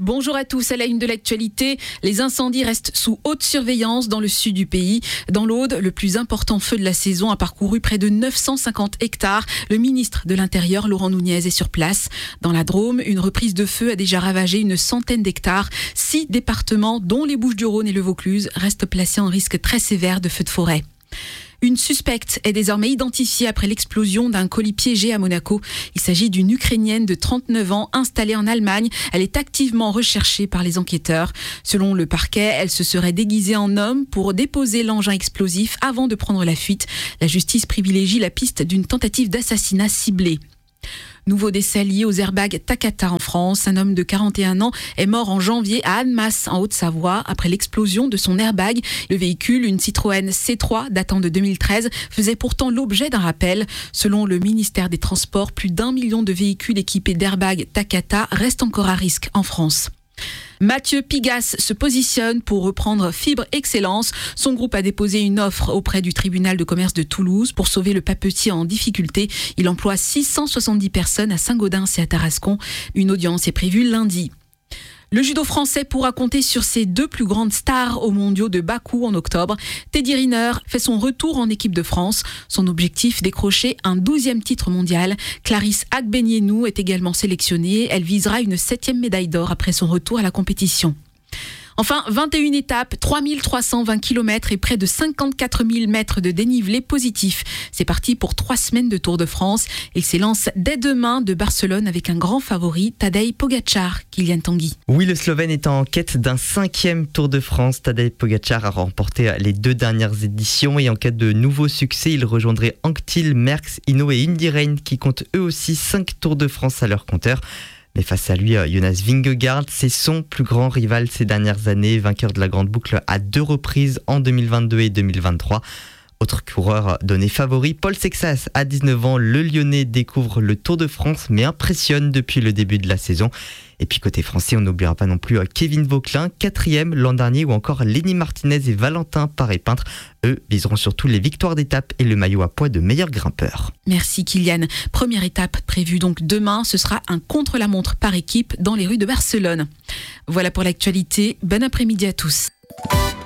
Bonjour à tous, à la une de l'actualité, les incendies restent sous haute surveillance dans le sud du pays. Dans l'Aude, le plus important feu de la saison a parcouru près de 950 hectares. Le ministre de l'Intérieur, Laurent Nunez, est sur place. Dans la Drôme, une reprise de feu a déjà ravagé une centaine d'hectares. 6 départements, dont les Bouches-du-Rhône et le Vaucluse, restent placés en risque très sévère de feux de forêt. Une suspecte est désormais identifiée après l'explosion d'un colis piégé à Monaco. Il s'agit d'une Ukrainienne de 39 ans installée en Allemagne. Elle est activement recherchée par les enquêteurs. Selon le parquet, elle se serait déguisée en homme pour déposer l'engin explosif avant de prendre la fuite. La justice privilégie la piste d'une tentative d'assassinat ciblée. Nouveau décès lié aux airbags Takata en France. Un homme de 41 ans est mort en janvier à Annemasse, en Haute-Savoie, après l'explosion de son airbag. Le véhicule, une Citroën C3 datant de 2013, faisait pourtant l'objet d'un rappel. Selon le ministère des Transports, plus d'1 million de véhicules équipés d'airbags Takata restent encore à risque en France. Mathieu Pigasse se positionne pour reprendre Fibre Excellence. Son groupe a déposé une offre auprès du tribunal de commerce de Toulouse pour sauver le papetier en difficulté. Il emploie 670 personnes à Saint-Gaudens et à Tarascon. Une audience est prévue lundi. Le judo français pourra compter sur ses 2 plus grandes stars aux mondiaux de Bakou en octobre. Teddy Riner fait son retour en équipe de France. Son objectif, décrocher un 12e titre mondial. Clarisse Agbenienou est également sélectionnée. Elle visera une 7e médaille d'or après son retour à la compétition. Enfin, 21 étapes, 3320 km et près de 54 000 mètres de dénivelé positif. C'est parti pour 3 semaines de Tour de France. Il s'élance dès demain de Barcelone avec un grand favori, Tadej Pogačar, Kylian Tanguy. Oui, le Slovène est en quête d'un 5e Tour de France. Tadej Pogačar a remporté les 2 dernières éditions et en cas de nouveau succès, il rejoindrait Anctil, Merckx, Hinault et Indirain qui comptent eux aussi 5 Tours de France à leur compteur. Mais face à lui, Jonas Vingegaard, c'est son plus grand rival ces dernières années, vainqueur de la Grande Boucle à 2 reprises en 2022 et 2023. Autre coureur donné favori, Paul Sexas, à 19 ans, le Lyonnais découvre le Tour de France mais impressionne depuis le début de la saison. Et puis côté français, on n'oubliera pas non plus Kevin Vauquelin, 4e l'an dernier, ou encore Lenny Martinez et Valentin Paré-Peintre. Eux viseront surtout les victoires d'étape et le maillot à poids de meilleur grimpeur. Merci Kylian. Première étape prévue donc demain, ce sera un contre-la-montre par équipe dans les rues de Barcelone. Voilà pour l'actualité. Bon après-midi à tous.